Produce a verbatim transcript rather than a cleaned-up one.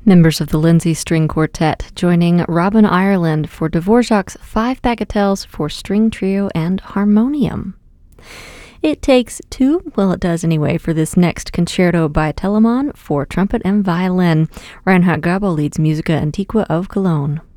Members of the Lindsay String Quartet joining Robin Ireland for Dvorak's Five Bagatelles for String Trio and Harmonium. It takes two, well it does anyway, for this next concerto by Telemann for trumpet and violin. Reinhard Grabel leads Musica Antiqua of Cologne.